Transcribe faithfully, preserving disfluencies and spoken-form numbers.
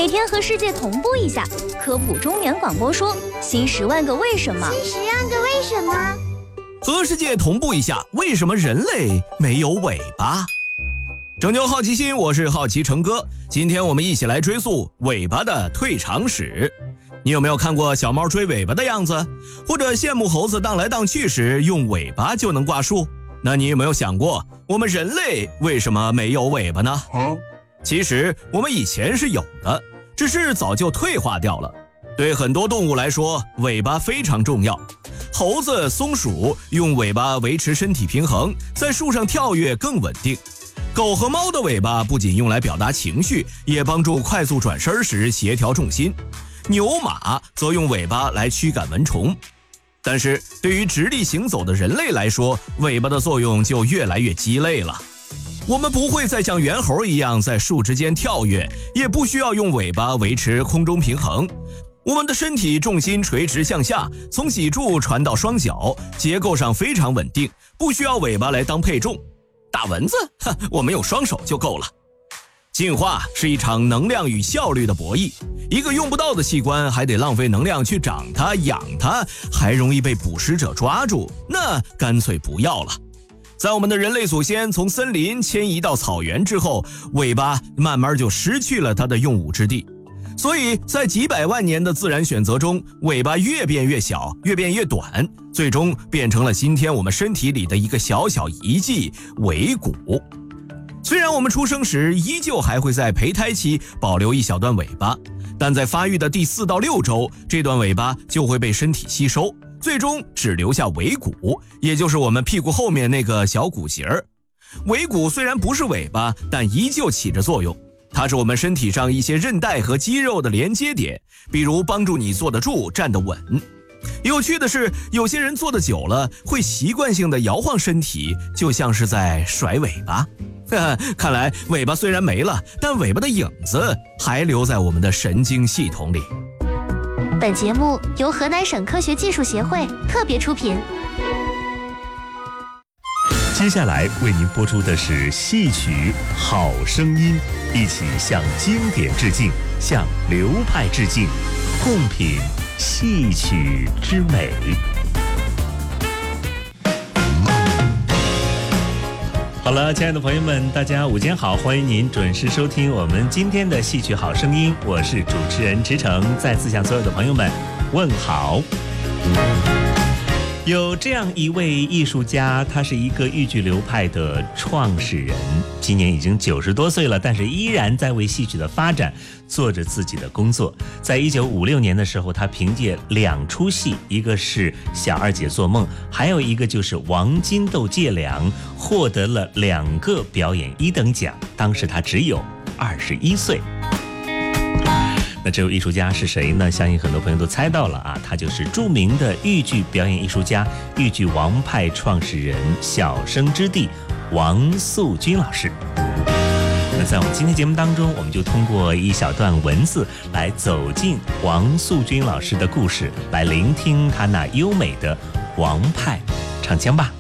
每天和世界同步一下，科普中原广播说新十万个为什么， 新十万个为什么， 和世界同步一下，为什么人类没有尾巴？拯救好奇心，我是好奇成哥。今天我们一起来追溯尾巴的退场史。你有没有看过小猫追尾巴的样子，或者羡慕猴子荡来荡去时用尾巴就能挂树？那你有没有想过，我们人类为什么没有尾巴呢？其实我们以前是有的，只是早就退化掉了。对很多动物来说，尾巴非常重要。猴子、松鼠用尾巴维持身体平衡，在树上跳跃更稳定。狗和猫的尾巴不仅用来表达情绪，也帮助快速转身时协调重心。牛马则用尾巴来驱赶蚊虫。但是对于直立行走的人类来说，尾巴的作用就越来越鸡肋了。我们不会再像猿猴一样在树之间跳跃，也不需要用尾巴维持空中平衡。我们的身体重心垂直向下，从脊柱传到双脚，结构上非常稳定，不需要尾巴来当配重。打蚊子，我们用双手就够了。进化是一场能量与效率的博弈，一个用不到的器官还得浪费能量去长它、养它，还容易被捕食者抓住，那干脆不要了。在我们的人类祖先从森林迁移到草原之后，尾巴慢慢就失去了它的用武之地。所以在几百万年的自然选择中，尾巴越变越小，越变越短，最终变成了今天我们身体里的一个小小遗迹——尾骨。虽然我们出生时依旧还会在胚胎期保留一小段尾巴，但在发育的第四到六周，这段尾巴就会被身体吸收，最终只留下尾骨，也就是我们屁股后面那个小骨节儿。尾骨虽然不是尾巴，但依旧起着作用。它是我们身体上一些韧带和肌肉的连接点，比如帮助你坐得住、站得稳。有趣的是，有些人坐得久了，会习惯性地摇晃身体，就像是在甩尾巴。看来尾巴虽然没了，但尾巴的影子还留在我们的神经系统里。 本节目由河南省科学技术协会特别出品。 接下来为您播出的是戏曲《好声音》，一起向经典致敬，向流派致敬，共品戏曲之美。好了，亲爱的朋友们，大家午间好，欢迎您准时收听我们今天的戏曲好声音，我是主持人池诚，再次向所有的朋友们问好。有这样一位艺术家，他是一个豫剧流派的创始人，今年已经九十多岁了，但是依然在为戏曲的发展做着自己的工作。在一九五六年的时候，他凭借两出戏，一个是《小二姐做梦》，还有一个就是《王金斗借粮》，获得了两个表演一等奖。当时他只有二十一岁。那这位艺术家是谁呢？相信很多朋友都猜到了啊，他就是著名的豫剧表演艺术家、豫剧王派创始人小生之弟王素君老师。那在我们今天节目当中，我们就通过一小段文字来走进王素君老师的故事，来聆听他那优美的王派唱腔吧。